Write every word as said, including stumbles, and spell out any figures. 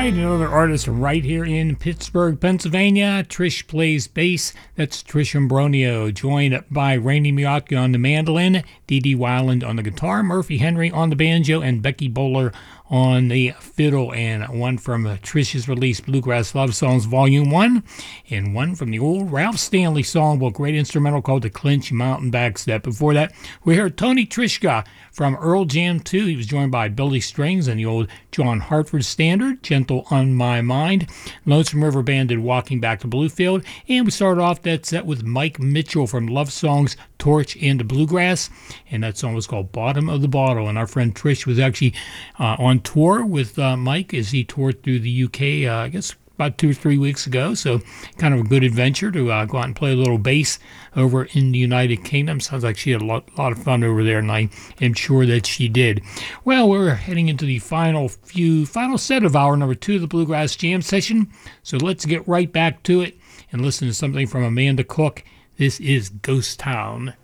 right, another artist right here in Pittsburgh, Pennsylvania. Trish plays bass. That's Trish Ambronio, joined by Rainey Miotka on the mandolin, Dee Dee Weiland on the guitar, Murphy Henry on the banjo, and Becky Bowler on the fiddle, and one from Trish's release, Bluegrass Love Songs Volume one, and one from the old Ralph Stanley songbook, great instrumental called The Clinch Mountain Backstep. Before that, we heard Tony Trischka from Earl Jam two. He was joined by Billy Strings and the old John Hartford standard, Gentle on My Mind. Lonesome River Band did Walking Back to Bluefield, and we started off that set with Mike Mitchell from Love Songs, Torch and Bluegrass, and that song was called Bottom of the Bottle. And our friend Trish was actually uh, on tour with uh, Mike as he toured through the U K, uh, I guess about two or three weeks ago, so kind of a good adventure to uh, go out and play a little bass over in the United Kingdom. Sounds like she had a lot, lot of fun over there, and I am sure that she did. Well, we're heading into the final few, final set of hour number two of the Bluegrass Jam session, so let's get right back to it and listen to something from Amanda Cook. This is Ghost Town.